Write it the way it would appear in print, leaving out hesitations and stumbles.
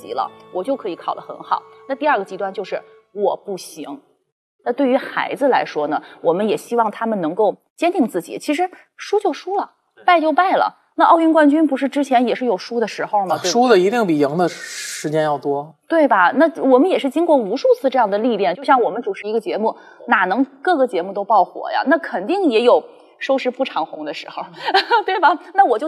级了，我就可以考得很好。那第二个极端就是我不行。那对于孩子来说呢，我们也希望他们能够坚定自己，其实输就输了，败就败了。那奥运冠军不是之前也是有输的时候吗？对不对？ 输的一定比赢的时间要多， 对吧？那我们也是经过无数次这样的历练，就像我们主持一个节目，哪能各个节目都爆火呀？那肯定也有收视不长红的时候，对吧？那我就